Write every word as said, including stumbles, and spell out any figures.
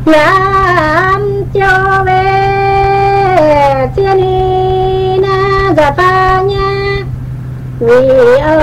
làm cho về thiên na già pa nha vì